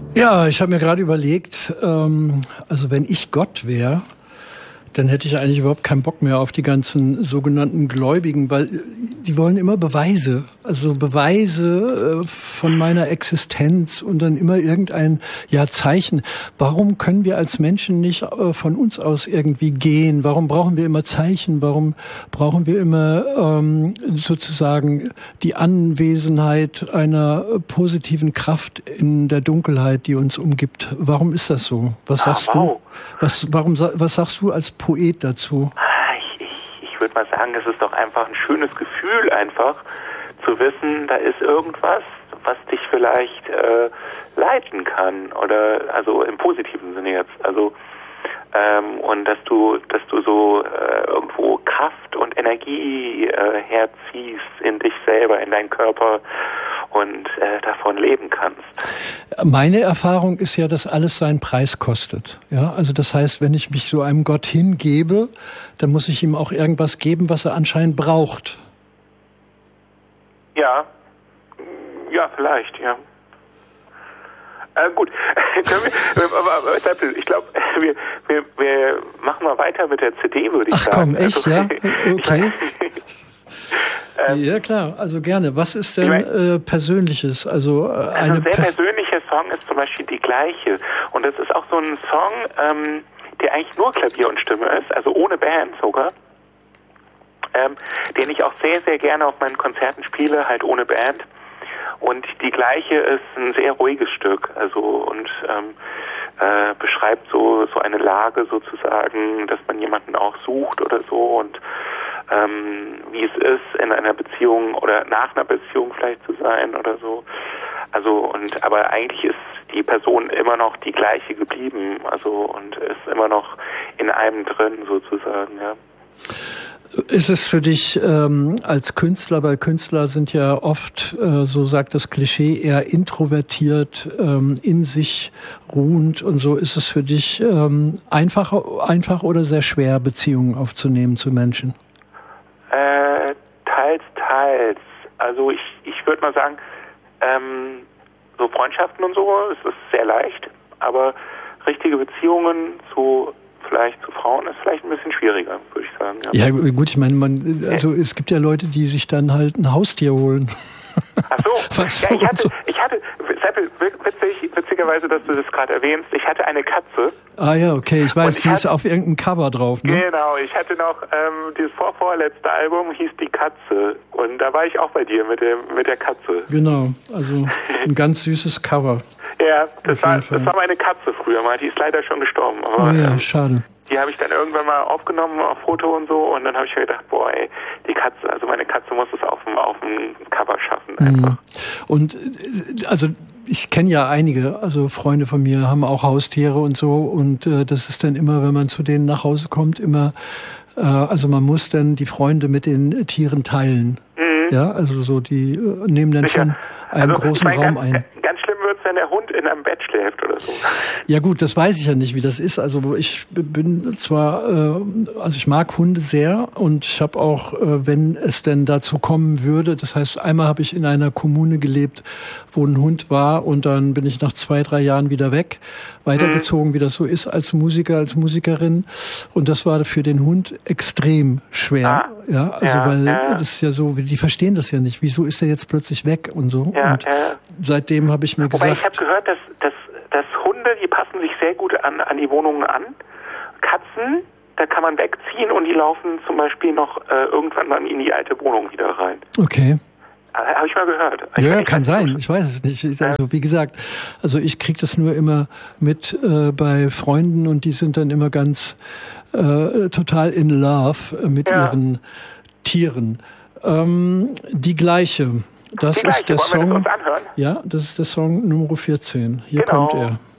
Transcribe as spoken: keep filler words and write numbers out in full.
Ja, ich habe mir gerade überlegt, ähm, also wenn ich Gott wäre, dann hätte ich eigentlich überhaupt keinen Bock mehr auf die ganzen sogenannten Gläubigen, weil die wollen immer Beweise, also Beweise äh, von meiner Existenz und dann immer irgendein ja Zeichen. Warum können wir als Menschen nicht äh, von uns aus irgendwie gehen? Warum brauchen wir immer Zeichen? Warum brauchen wir immer ähm, sozusagen die Anwesenheit einer positiven Kraft in der Dunkelheit, die uns umgibt? Warum ist das so? Was sagst ah, wow. du? Was, warum, was sagst du als Poet dazu? Ich, ich, ich würde mal sagen, es ist doch einfach ein schönes Gefühl, einfach zu wissen, da ist irgendwas, was dich vielleicht äh, leiten kann, oder also im positiven Sinne jetzt. Also ähm, und dass du, dass du so äh, irgendwo Kraft und Energie äh, herziehst in dich selber, in deinen Körper und äh, davon leben kannst. Meine Erfahrung ist ja, dass alles seinen Preis kostet. Ja, also das heißt, wenn ich mich so einem Gott hingebe, dann muss ich ihm auch irgendwas geben, was er anscheinend braucht. Ja, ja, vielleicht, ja. Äh, gut, ich glaube, wir, wir, wir machen mal weiter mit der C D, würde ich Ach, sagen. Ach komm, echt, also, ja? Okay. ähm, ja, klar, also gerne. Was ist denn ich mein, äh, Persönliches? Also, äh, also eine ein sehr per persönlicher Song ist zum Beispiel Die Gleiche. Und das ist auch so ein Song, ähm, der eigentlich nur Klavier und Stimme ist, also ohne Band sogar. Ähm, den ich auch sehr, sehr gerne auf meinen Konzerten spiele, halt ohne Band. Und Die Gleiche ist ein sehr ruhiges Stück, also und ähm, äh, beschreibt so so eine Lage sozusagen, dass man jemanden auch sucht oder so und ähm, wie es ist, in einer Beziehung oder nach einer Beziehung vielleicht zu sein oder so. Also und aber eigentlich ist die Person immer noch die gleiche geblieben, also und ist immer noch in einem drin sozusagen, ja. Ist es für dich ähm, als Künstler, weil Künstler sind ja oft, äh, so sagt das Klischee, eher introvertiert, ähm, in sich ruhend und so, ist es für dich ähm, einfach, einfach oder sehr schwer, Beziehungen aufzunehmen zu Menschen? Äh, teils, teils. Also ich, ich würde mal sagen, ähm, so Freundschaften und so, es ist sehr leicht, aber richtige Beziehungen zu vielleicht zu Frauen ist vielleicht ein bisschen schwieriger, würde ich sagen. Ja, ja gut, ich meine, man, also es gibt ja Leute, die sich dann halt ein Haustier holen. Ach so, ja, ich hatte, ich hatte, Seppel, witzig, witzigerweise, dass du das gerade erwähnst, ich hatte eine Katze. Ah ja, okay, ich weiß, ich die hatte, ist auf irgendeinem Cover drauf, ne? Genau, ich hatte noch, ähm, dieses vorvorletzte Album hieß Die Katze und da war ich auch bei dir mit der, mit der Katze. Genau, also ein ganz süßes Cover. Ja, das war, das war meine Katze früher mal, die ist leider schon gestorben. Aber, oh ja, ähm, schade. Die habe ich dann irgendwann mal aufgenommen auf Foto und so und dann habe ich mir gedacht, boah ey, die Katze, also meine Katze muss es auf dem, auf dem Cover schaffen einfach. Und also ich kenne ja einige, also Freunde von mir haben auch Haustiere und so und äh, das ist dann immer, wenn man zu denen nach Hause kommt, immer, äh, also man muss dann die Freunde mit den Tieren teilen. Mhm. Ja, also so, die äh, nehmen dann Sicher. schon einen also, großen ich mein, Raum ganz, ein. Ganz schlimm wird's, wenn der Hund in einem Bett schläft oder so. Ja gut, das weiß ich ja nicht, wie das ist. Also ich bin zwar, äh, also ich mag Hunde sehr und ich habe auch, äh, wenn es denn dazu kommen würde, das heißt, einmal habe ich in einer Kommune gelebt, wo ein Hund war und dann bin ich nach zwei, drei Jahren wieder weg, weitergezogen, mhm. wie das so ist als Musiker, als Musikerin und das war für den Hund extrem schwer. Ah. Ja, also ja, weil ja. das ist ja so, die verstehen das ja nicht. Wieso ist er jetzt plötzlich weg und so? Ja, und ja. seitdem habe ich mir Wobei gesagt... ich habe gehört, dass, dass, dass Hunde, die passen sich sehr gut an, an die Wohnungen an. Katzen, da kann man wegziehen und die laufen zum Beispiel noch äh, irgendwann mal in die alte Wohnung wieder rein. Okay. Habe ich mal gehört. Ich ja, kann sein. Ich weiß es nicht. Also wie gesagt, also ich kriege das nur immer mit äh, bei Freunden und die sind dann immer ganz äh, total in love mit ja. ihren Tieren. Ähm, die Gleiche. Das die gleiche. ist der Wollen Song. wir das uns anhören? Ja, das ist der Song Nummer vierzehn. Hier genau. kommt er.